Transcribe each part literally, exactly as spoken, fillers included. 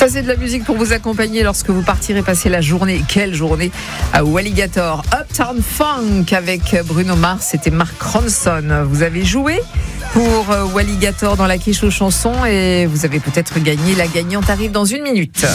Ça, c'est de la musique pour vous accompagner lorsque vous partirez passer la journée. Quelle journée à Walligator. Uptown Funk avec Bruno Mars, c'était Mark Ronson. Vous avez joué pour Walligator dans la quiche aux chansons et vous avez peut-être gagné. La gagnante arrive dans une minute.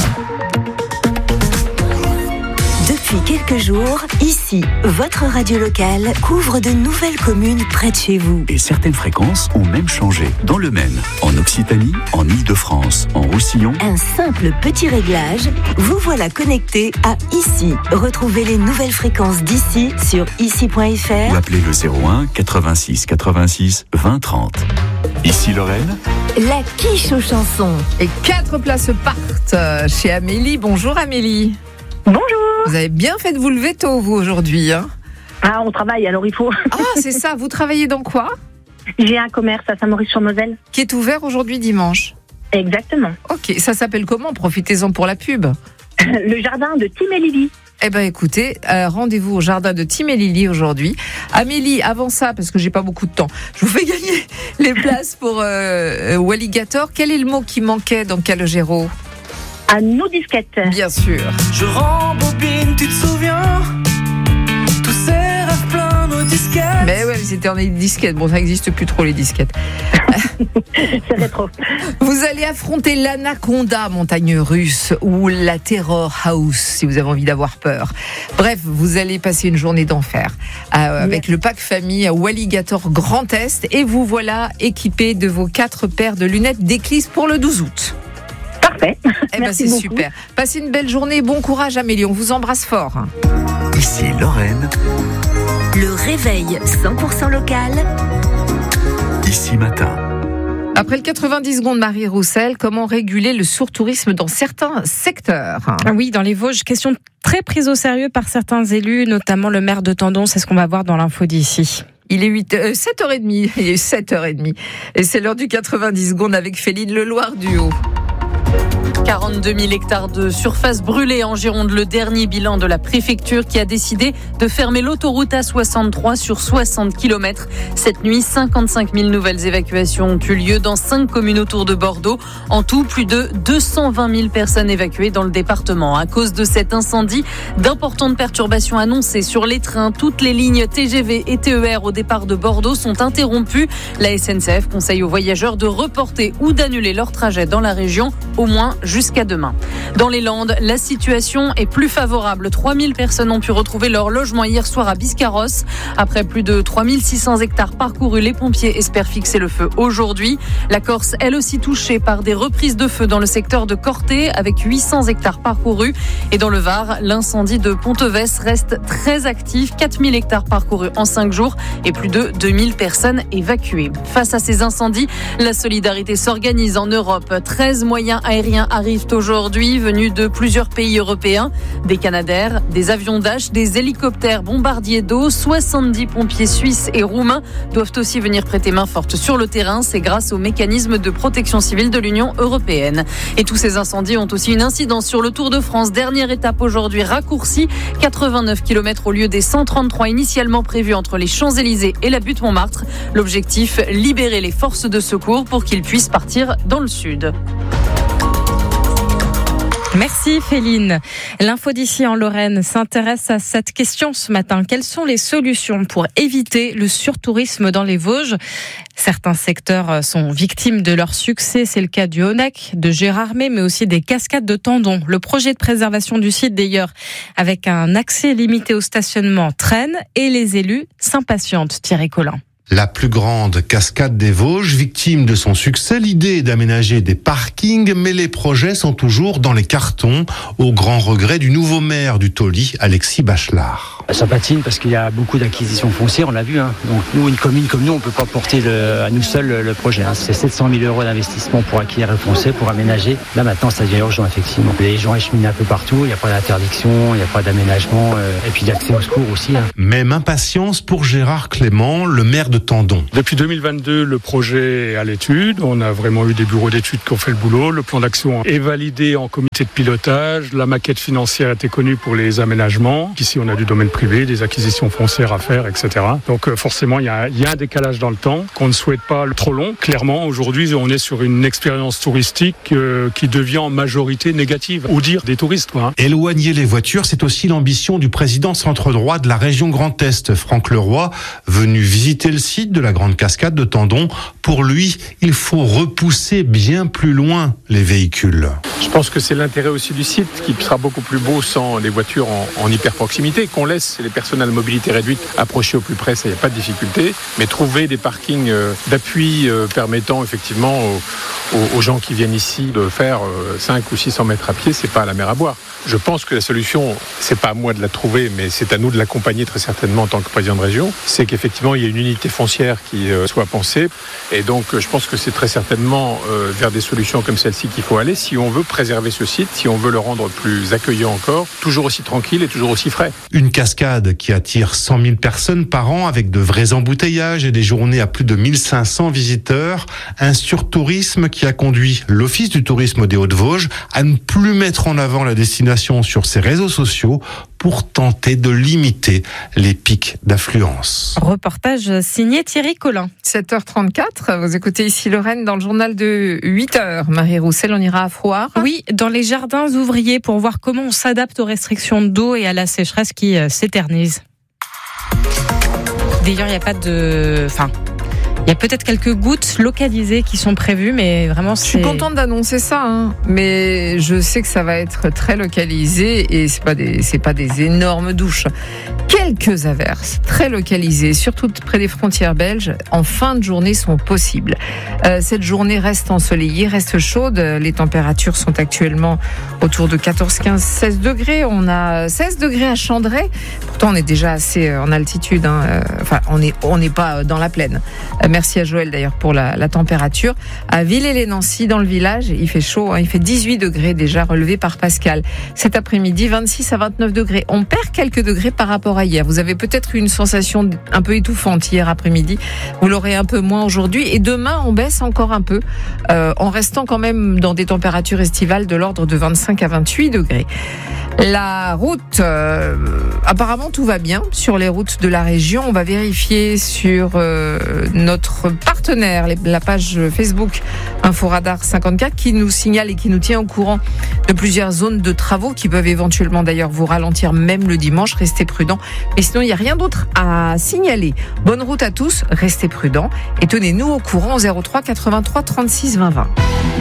Depuis quelques jours, ici, votre radio locale couvre de nouvelles communes près de chez vous. Et certaines fréquences ont même changé. Dans le Maine, en Occitanie, en Île-de-France, en Roussillon. Un simple petit réglage, vous voilà connecté à Ici. Retrouvez les nouvelles fréquences d'ici sur ici point f r Ou appelez le zéro un quatre-vingt-six quatre-vingt-six vingt trente. Ici Lorraine. La quiche aux chansons. Et quatre places partent chez Amélie. Bonjour Amélie. Bonjour. Vous avez bien fait de vous lever tôt, vous, aujourd'hui, hein ? Ah, on travaille, alors il faut. Ah, c'est ça. Vous travaillez dans quoi ? J'ai un commerce à Saint-Maurice-sur-Moselle. Qui est ouvert aujourd'hui dimanche. Exactement. Ok, ça s'appelle comment ? Profitez-en pour la pub. Le jardin de Tim et Lily. Eh ben écoutez, euh, rendez-vous au jardin de Tim et Lily aujourd'hui. Amélie, avant ça, parce que j'ai pas beaucoup de temps, je vous fais gagner les places pour euh, Walligator. Quel est le mot qui manquait dans Calogero ? À nos disquettes. Bien sûr. Je rembobine, tu te souviens ? Tous ces rêves pleins, nos disquettes. Mais ouais, c'était en disquettes. Bon, ça n'existe plus trop les disquettes. C'est rétro. Vous allez affronter l'Anaconda, montagne russe, ou la Terror House, si vous avez envie d'avoir peur. Bref, vous allez passer une journée d'enfer euh, avec le pack famille à Walligator Grand Est. Et vous voilà équipé de vos quatre paires de lunettes d'Eclisse pour le douze août. Parfait. Eh ben, c'est beaucoup. super. Passez une belle journée. Bon courage, Amélie. On vous embrasse fort. Ici Lorraine. Le réveil cent pour cent local. Ici Matin. Après le quatre-vingt-dix secondes, Marie Roussel, comment réguler le surtourisme dans certains secteurs ? Ah oui, dans les Vosges, question très prise au sérieux par certains élus, notamment le maire de Tendon. C'est ce qu'on va voir dans l'info d'ici. Il est huit, euh, sept heures trente. Il est sept heures trente. Et c'est l'heure du quatre-vingt-dix secondes avec Féline Leloir du Haut. quarante-deux mille hectares de surface brûlée en Gironde, le dernier bilan de la préfecture qui a décidé de fermer l'autoroute A soixante-trois sur soixante kilomètres. Cette nuit, cinquante-cinq mille nouvelles évacuations ont eu lieu dans cinq communes autour de Bordeaux. En tout, plus de deux cent vingt mille personnes évacuées dans le département. À cause de cet incendie, d'importantes perturbations annoncées sur les trains. Toutes les lignes T G V et T E R au départ de Bordeaux sont interrompues. La S N C F conseille aux voyageurs de reporter ou d'annuler leur trajet dans la région, au moins jusqu'à demain. Dans les Landes, la situation est plus favorable. trois mille personnes ont pu retrouver leur logement hier soir à Biscarrosse. Après plus de trois mille six cents hectares parcourus, les pompiers espèrent fixer le feu aujourd'hui. La Corse, elle aussi touchée par des reprises de feu dans le secteur de Corté, avec huit cents hectares parcourus. Et dans le Var, l'incendie de Ponteves reste très actif. quatre mille hectares parcourus en cinq jours et plus de deux mille personnes évacuées. Face à ces incendies, la solidarité s'organise en Europe. treize moyens aériens arrivent aujourd'hui, venus de plusieurs pays européens. Des Canadair, des avions Dash, des hélicoptères bombardiers d'eau, soixante-dix pompiers suisses et roumains doivent aussi venir prêter main forte sur le terrain. C'est grâce au mécanisme de protection civile de l'Union européenne. Et tous ces incendies ont aussi une incidence sur le Tour de France. Dernière étape aujourd'hui raccourcie, quatre-vingt-neuf kilomètres au lieu des cent trente-trois initialement prévus entre les Champs-Élysées et la butte Montmartre. L'objectif, libérer les forces de secours pour qu'ils puissent partir dans le sud. Merci Féline. L'info d'ici en Lorraine s'intéresse à cette question ce matin. Quelles sont les solutions pour éviter le surtourisme dans les Vosges ? Certains secteurs sont victimes de leur succès. C'est le cas du Honeck, de Gérardmer, mais aussi des cascades de Tendon. Le projet de préservation du site, d'ailleurs, avec un accès limité au stationnement, traîne et les élus s'impatientent. Thierry Collin. La plus grande cascade des Vosges, victime de son succès, l'idée est d'aménager des parkings, mais les projets sont toujours dans les cartons, au grand regret du nouveau maire du Tauly, Alexis Bachelard. Ça patine parce qu'il y a beaucoup d'acquisitions foncières, on l'a vu. Hein. Donc nous, une commune comme nous, on ne peut pas porter le, à nous seuls le, le projet. Hein. C'est sept cent mille euros d'investissement pour acquérir le foncier, pour aménager. Là maintenant, ça devient urgent, effectivement. Les gens écheminent un peu partout, il n'y a pas d'interdiction, il n'y a pas d'aménagement, euh, et puis l'accès au secours aussi. Hein. Même impatience pour Gérard Clément, le maire de Tendon. Depuis deux mille vingt-deux, le projet est à l'étude. On a vraiment eu des bureaux d'études qui ont fait le boulot. Le plan d'action est validé en comité de pilotage. La maquette financière était connue pour les aménagements. Ici, on a du domaine privé. privée, des acquisitions foncières à faire, et cetera. Donc euh, forcément, il y a, il y a un décalage dans le temps qu'on ne souhaite pas trop long. Clairement, aujourd'hui, on est sur une expérience touristique euh, qui devient en majorité négative, ou dire des touristes, quoi. Éloigner les voitures, c'est aussi l'ambition du président centre-droit de la région Grand Est, Franck Leroy, venu visiter le site de la Grande Cascade de Tendon. Pour lui, il faut repousser bien plus loin les véhicules. Je pense que c'est l'intérêt aussi du site qui sera beaucoup plus beau sans les voitures en, en hyper proximité, qu'on laisse les personnes à la mobilité réduite approcher au plus près, ça, il n'y a pas de difficulté, mais trouver des parkings euh, d'appui euh, permettant effectivement aux, aux, aux gens qui viennent ici de faire euh, cinq ou six cents mètres à pied, c'est pas la mer à boire. Je pense que la solution, c'est pas à moi de la trouver, mais c'est à nous de l'accompagner très certainement en tant que président de région. C'est qu'effectivement, il y a une unité foncière qui euh, soit pensée. Et donc, je pense que c'est très certainement euh, vers des solutions comme celle-ci qu'il faut aller si on veut préserver ce site, si on veut le rendre plus accueillant encore, toujours aussi tranquille et toujours aussi frais. Une cascade qui attire cent mille personnes par an avec de vrais embouteillages et des journées à plus de mille cinq cents visiteurs. Un surtourisme qui a conduit l'Office du tourisme des Hauts-de-Vosges à ne plus mettre en avant la destination sur ses réseaux sociaux pour tenter de limiter les pics d'affluence. Reportage signé Thierry Collin. sept heures trente-quatre, vous écoutez ici Lorraine dans le journal de huit heures. Marie Roussel, on ira à Frouard. Oui, dans les jardins ouvriers pour voir comment on s'adapte aux restrictions d'eau et à la sécheresse qui euh, s'éternise. D'ailleurs, il n'y a pas de... Enfin... Il y a peut-être quelques gouttes localisées qui sont prévues, mais vraiment c'est... Je suis contente d'annoncer ça, hein, mais je sais que ça va être très localisé et c'est pas des, c'est pas des énormes douches. Quelques averses très localisées, surtout près des frontières belges, en fin de journée sont possibles. Euh, cette journée reste ensoleillée, reste chaude. Les températures sont actuellement autour de quatorze, quinze, seize degrés. On a seize degrés à Chandray. Pourtant, on est déjà assez en altitude. Hein. Enfin, on n'est on n'est pas dans la plaine. Merci à Joël d'ailleurs pour la, la température. À Villers-les-Nancy, dans le village, il fait chaud. Hein. Il fait dix-huit degrés déjà, relevé par Pascal. Cet après-midi, vingt-six à vingt-neuf degrés. On perd quelques degrés par rapport à hier. Vous avez peut-être eu une sensation un peu étouffante hier après-midi. Vous l'aurez un peu moins aujourd'hui. Et demain, on baisse encore un peu, euh, en restant quand même dans des températures estivales de l'ordre de vingt-cinq à vingt-huit degrés. La route, euh, apparemment tout va bien sur les routes de la région. On va vérifier sur euh, notre partenaire, la page Facebook Inforadar cinquante-quatre, qui nous signale et qui nous tient au courant de plusieurs zones de travaux qui peuvent éventuellement d'ailleurs vous ralentir même le dimanche. Restez prudents. Mais sinon, il n'y a rien d'autre à signaler. Bonne route à tous, restez prudents et tenez-nous au courant au zéro trois quatre-vingt-trois trente-six vingt vingt.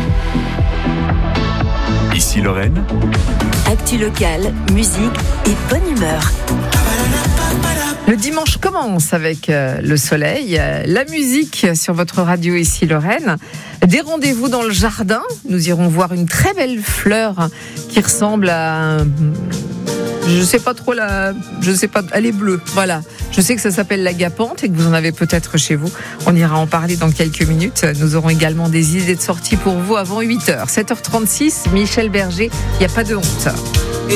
Ici Lorraine. Actu locale, musique et bonne humeur. Le dimanche commence avec le soleil, la musique sur votre radio ici Lorraine, des rendez-vous dans le jardin. Nous irons voir une très belle fleur qui ressemble à un... Je sais pas trop la, je sais pas, elle est bleue. Voilà. Je sais que ça s'appelle l'agapante et que vous en avez peut-être chez vous. On ira en parler dans quelques minutes. Nous aurons également des idées de sortie pour vous avant huit heures. sept heures trente-six, Michel Berger, il n'y a pas de honte.